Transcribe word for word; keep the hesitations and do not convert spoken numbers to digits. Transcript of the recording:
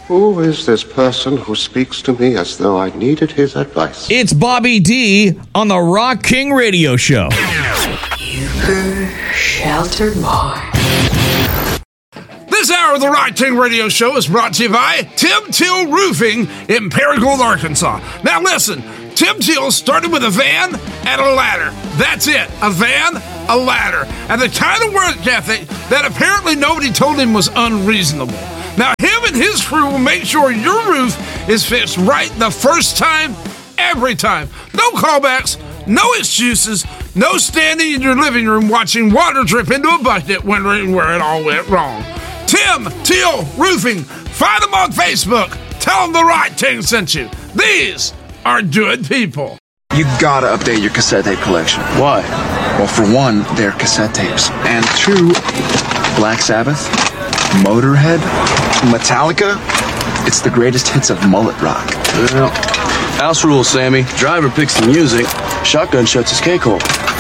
Who is this person who speaks to me as though I needed his advice? It's Bobby D on the Rock King Radio Show. Super sheltered more. This hour of the Rock King Radio Show is brought to you by Tim Till Roofing in Paragould, Arkansas. Now listen, Tim Till started with a van and a ladder. That's it, a van, a ladder, and the kind of work ethic that apparently nobody told him was unreasonable. Now him and his crew will make sure your roof is fixed right the first time, every time. No callbacks, no excuses, no standing in your living room watching water drip into a bucket wondering where it all went wrong. Tim Till Roofing. Find them on Facebook. Tell them the Rock King sent you. These are good people. You gotta update your cassette tape collection. Why? Well, for one, they're cassette tapes. And two, Black Sabbath, Motorhead, Metallica. It's the greatest hits of mullet rock. Well, house rules, Sammy. Driver picks the music. Shotgun shuts his cake hole.